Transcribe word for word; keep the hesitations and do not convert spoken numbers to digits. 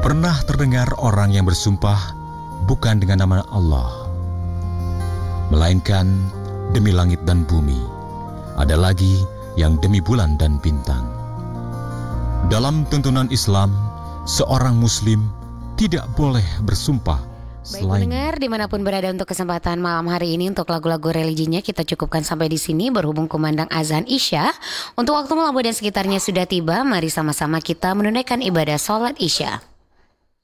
Pernah terdengar orang yang bersumpah bukan dengan nama Allah, melainkan demi langit dan bumi. Ada lagi yang demi bulan dan bintang. Dalam tuntunan Islam, seorang muslim tidak boleh bersumpah Baik selain... pendengar, dimanapun berada untuk kesempatan malam hari ini untuk lagu-lagu religinya kita cukupkan sampai di sini berhubung kumandang azan Isya. Untuk waktu Melabu dan sekitarnya sudah tiba, mari sama-sama kita menunaikan ibadah sholat Isya.